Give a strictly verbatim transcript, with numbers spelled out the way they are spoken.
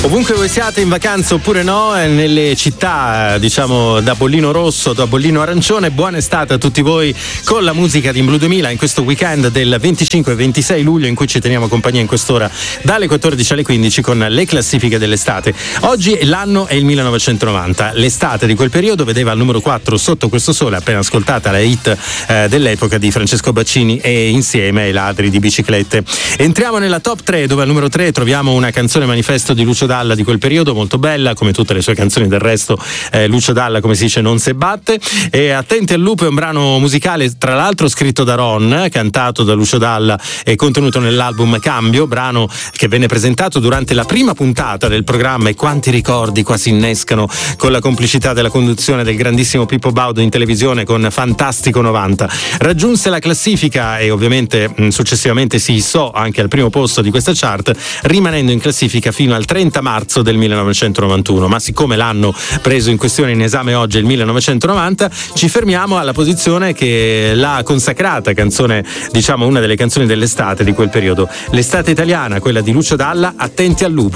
Ovunque voi siate in vacanza oppure no, nelle città diciamo da bollino rosso, da bollino arancione, buona estate a tutti voi con la musica di In Blue duemila in questo weekend del venticinque e ventisei luglio in cui ci teniamo compagnia in quest'ora dalle quattordici alle quindici con le classifiche dell'estate. Oggi l'anno è il millenovecentonovanta, l'estate di quel periodo vedeva al numero quattro Sotto questo sole, appena ascoltata la hit eh, dell'epoca di Francesco Baccini e Insieme ai ladri di biciclette. Entriamo nella top tre dove al numero tre troviamo una canzone manifesto di Lucio Dalla di quel periodo, molto bella come tutte le sue canzoni del resto. eh, Lucio Dalla, come si dice, non se batte. E Attenti al lupo è un brano musicale tra l'altro scritto da Ron, cantato da Lucio Dalla e contenuto nell'album Cambio, brano che venne presentato durante la prima puntata del programma e quanti ricordi qua si innescano con la complicità della conduzione del grandissimo Pippo Baudo in televisione con Fantastico novanta. Raggiunse la classifica e ovviamente mh, successivamente si issò anche al primo posto di questa chart, rimanendo in classifica fino al trenta marzo del millenovecentonovantuno. Ma siccome l'anno preso in questione in esame oggi è il millenovecentonovanta, ci fermiamo alla posizione che l'ha consacrata, canzone, diciamo una delle canzoni dell'estate di quel periodo, l'estate italiana, quella di Lucio Dalla, Attenti al lupo.